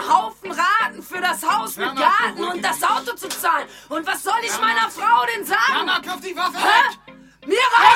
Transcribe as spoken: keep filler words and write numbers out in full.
Haufen Raten für das Haus mit Garten und das Auto zu zahlen. Und was soll ich meiner Frau denn sagen? Mama, kauf die Waffe Hä? weg! Mira!